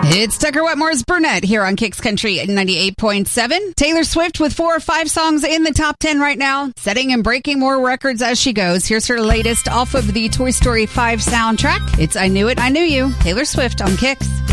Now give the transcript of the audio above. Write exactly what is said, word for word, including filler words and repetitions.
It's Tucker Wetmore's Burnett here on Kicks Country ninety-eight point seven. Taylor Swift with four or five songs in the top ten right now, setting and breaking more records as she goes. Here's her latest off of the Toy Story five soundtrack. It's I Knew It, I Knew You. Taylor Swift on Kicks.